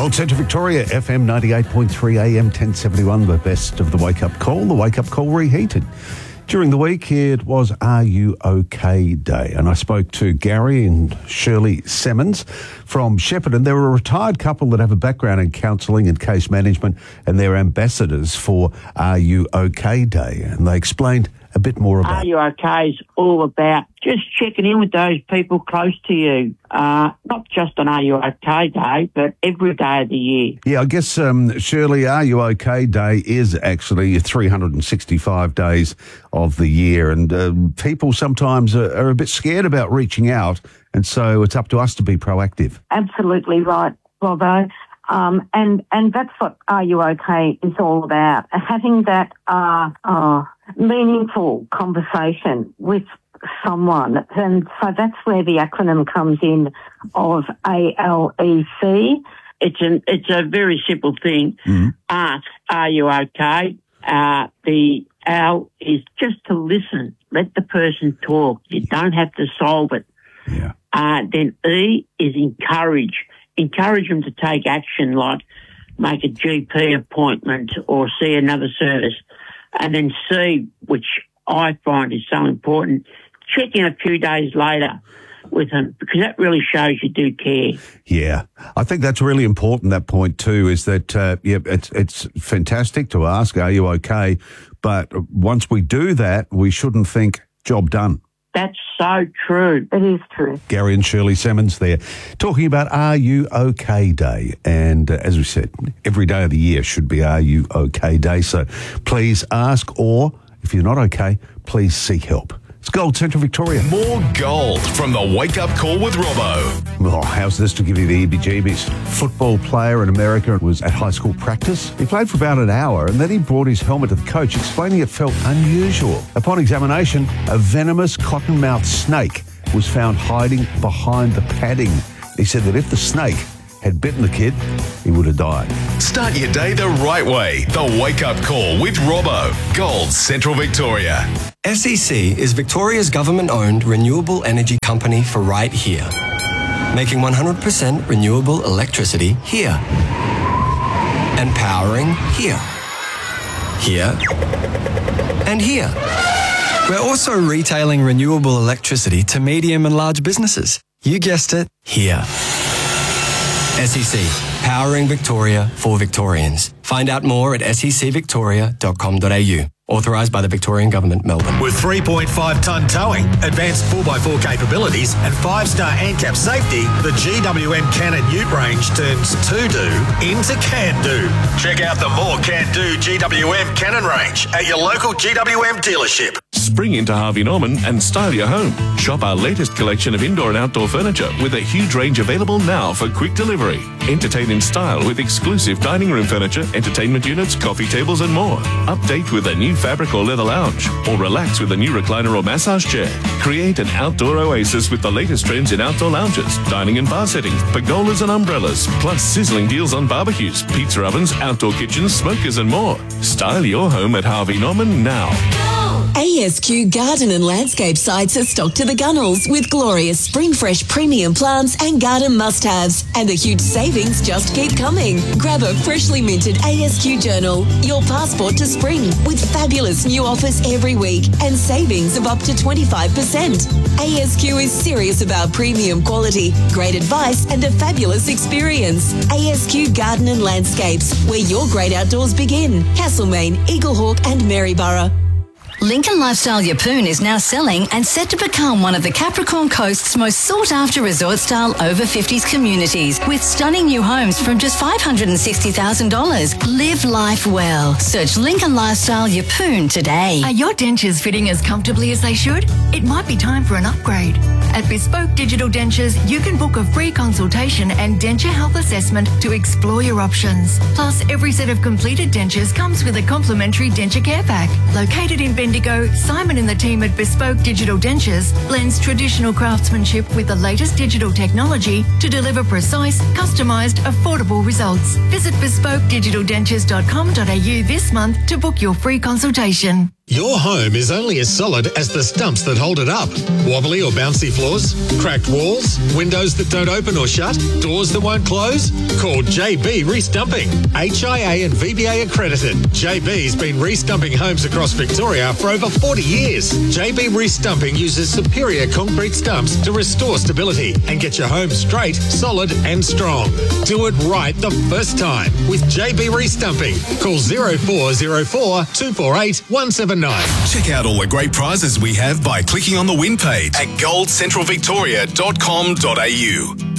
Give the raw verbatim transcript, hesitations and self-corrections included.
Gold Centre Victoria, F M ninety-eight point three, A M ten seventy-one, the best of the wake-up call, the wake-up call reheated. During the week, it was Are You OK Day, and I spoke to Gary and Shirley Simmons from Shepparton. They're a retired couple that have a background in counselling and case management, and they're ambassadors for Are You OK Day, and they explained a bit more about Are You OK is all about just checking in with those people close to you, uh, not just on Are You OK Day, but every day of the year. Yeah, I guess, um, Shirley, Are You OK Day is actually three hundred sixty-five days of the year, and uh, people sometimes are, are a bit scared about reaching out, and so it's up to us to be proactive. Absolutely right, Robbo. Um, and, and that's what Are You OK is all about, having that uh, uh, meaningful conversation with someone. And so that's where the acronym comes in of A L E C. It's, an, it's a very simple thing. Mm-hmm. Ask, are you okay? Uh, the L is just to listen. Let the person talk. You don't have to solve it. Yeah. Uh, then E is encourage. Encourage them to take action, like make a G P appointment or see another service. And then C, which I find is so important, check in a few days later with them, because that really shows you do care. Yeah, I think that's really important, that point too, is that, uh, yeah, it's, it's fantastic to ask, are you okay? But once we do that, we shouldn't think, job done. That's so true. It is true. Gary and Shirley Simmons there, talking about Are You OK Day. And uh, as we said, every day of the year should be Are You OK Day. So please ask, or if you're not okay, please seek help. It's Gold Centre Victoria. More gold from the Wake Up Call with Robbo. Oh, how's this to give you the heebie-jeebies? Football player in America was at high school practice. He played for about an hour and then he brought his helmet to the coach, explaining it felt unusual. Upon examination, a venomous cottonmouth snake was found hiding behind the padding. He said that if the snake had bitten the kid, he would have died. Start your day the right way. The Wake Up Call with Robbo. Gold Central Victoria. S E C is Victoria's government-owned renewable energy company for right here. Making one hundred percent renewable electricity here. And powering here. Here. And here. We're also retailing renewable electricity to medium and large businesses. You guessed it, here. S E C, powering Victoria for Victorians. Find out more at s e c victoria dot com dot a u. Authorised by the Victorian Government, Melbourne. With three point five tonne towing, advanced four by four capabilities and five star ANCAP safety, the G W M Cannon Ute range turns to-do into can-do. Check out the more can-do G W M Cannon range at your local G W M dealership. Spring into Harvey Norman and style your home. Shop our latest collection of indoor and outdoor furniture with a huge range available now for quick delivery. Entertain in style with exclusive dining room furniture, entertainment units, coffee tables and more. Update with a new fabric or leather lounge, or relax with a new recliner or massage chair. Create an outdoor oasis with the latest trends in outdoor lounges, dining and bar settings, pergolas and umbrellas, plus sizzling deals on barbecues, pizza ovens, outdoor kitchens, smokers and more. Style your home at Harvey Norman now. A S Q Garden and Landscape sites are stocked to the gunnels with glorious spring fresh premium plants and garden must-haves. And the huge savings just keep coming. Grab a freshly minted A S Q journal, your passport to spring, with fabulous new offers every week and savings of up to twenty-five percent. A S Q is serious about premium quality, great advice and a fabulous experience. A S Q Garden and Landscapes, where your great outdoors begin. Castlemaine, Eaglehawk and Maryborough. Lincoln Lifestyle Yeppoon is now selling and set to become one of the Capricorn Coast's most sought-after resort-style over fifties communities, with stunning new homes from just five hundred sixty thousand dollars. Live life well. Search Lincoln Lifestyle Yeppoon today. Are your dentures fitting as comfortably as they should? It might be time for an upgrade. At Bespoke Digital Dentures, you can book a free consultation and denture health assessment to explore your options. Plus, every set of completed dentures comes with a complimentary denture care pack. Located in Bendigo, Simon and the team at Bespoke Digital Dentures blends traditional craftsmanship with the latest digital technology to deliver precise, customised, affordable results. Visit bespoke digital dentures dot com dot a u this month to book your free consultation. Your home is only as solid as the stumps that hold it up. Wobbly or bouncy floors? Cracked walls? Windows that don't open or shut? Doors that won't close? Call J B Restumping. H I A and V B A accredited. J B's been restumping homes across Victoria for over forty years. J B Restumping uses superior concrete stumps to restore stability and get your home straight, solid and strong. Do it right the first time with J B Restumping. Call zero four zero four, two four eight, one seven nine. Check out all the great prizes we have by clicking on the win page at gold central victoria dot com dot a u.